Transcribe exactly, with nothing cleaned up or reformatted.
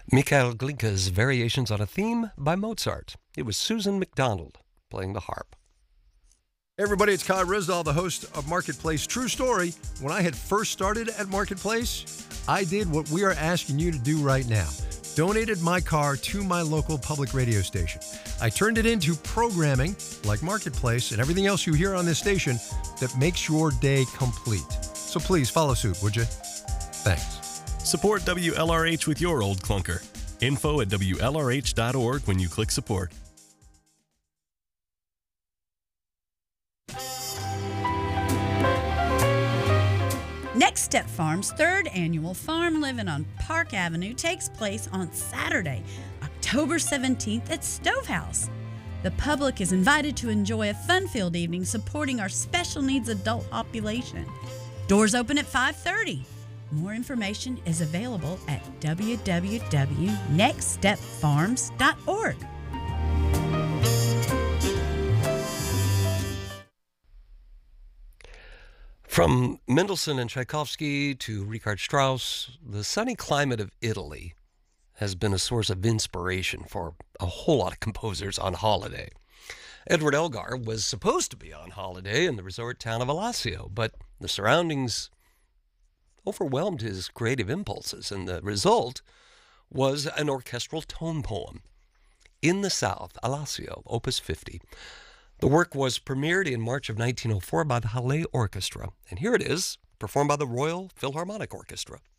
Mikhail Glinka's Variations on a Theme by Mozart. It was Susan McDonald playing the harp. Hey everybody, it's Kai Rizdal, the host of Marketplace. True story, when I had first started at Marketplace, I did what we are asking you to do right now. Donated my car to my local public radio station. I turned it into programming, like Marketplace and everything else you hear on this station, that makes your day complete. So please follow suit, would you? Thanks. Support W L R H with your old clunker. Info at W L R H dot org when you click support. Next Step Farm's third annual Farm Living on Park Avenue takes place on Saturday, October seventeenth at Stovehouse. The public is invited to enjoy a fun-filled evening supporting our special needs adult population. Doors open at five thirty. More information is available at w w w dot next step farms dot org. From Mendelssohn and Tchaikovsky to Richard Strauss, the sunny climate of Italy has been a source of inspiration for a whole lot of composers on holiday. Edward Elgar was supposed to be on holiday in the resort town of Alassio, but the surroundings overwhelmed his creative impulses, and the result was an orchestral tone poem, In the South, Alassio, Opus fifty. The work was premiered in March of nineteen oh four by the Halle Orchestra, and here it is, performed by the Royal Philharmonic Orchestra.